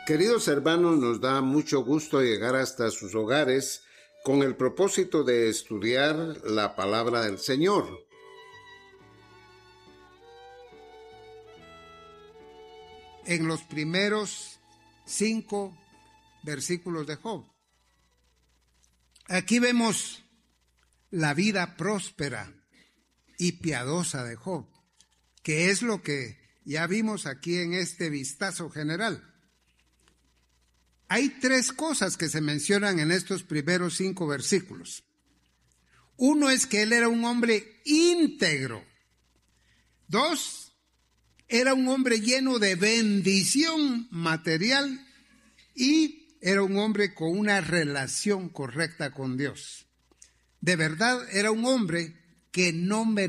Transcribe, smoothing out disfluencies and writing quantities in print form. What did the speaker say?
Queridos hermanos, nos da mucho gusto llegar hasta sus hogares con el propósito de estudiar la palabra del Señor. En los primeros 5 versículos de Job, aquí vemos la vida próspera y piadosa de Job, que es lo que ya vimos aquí en este vistazo general. Hay 3 cosas que se mencionan en estos primeros 5 versículos. Uno es que él era un hombre íntegro. 2, era un hombre lleno de bendición material y era un hombre con una relación correcta con Dios. De verdad, era un hombre que no merecía